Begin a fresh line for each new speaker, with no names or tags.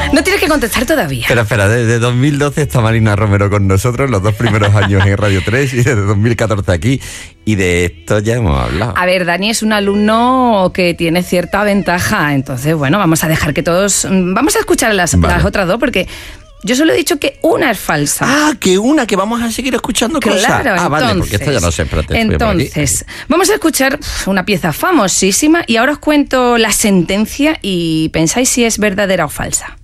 No tienes que contestar todavía.
Pero espera, desde 2012 está Marina Romero con nosotros, los 2 primeros años en Radio 3 y desde 2014 aquí. Y de esto ya hemos hablado.
A ver, Dani es un alumno que tiene cierta ventaja. Entonces, bueno, vamos a dejar que todos... Vamos a escuchar las otras dos porque... Yo solo he dicho que una es falsa.
Ah, que vamos a seguir escuchando cosas.
Claro, entonces,
vale, porque esto ya no sé.
Entonces, vamos a escuchar una pieza famosísima y ahora os cuento la sentencia y pensáis si es verdadera o falsa.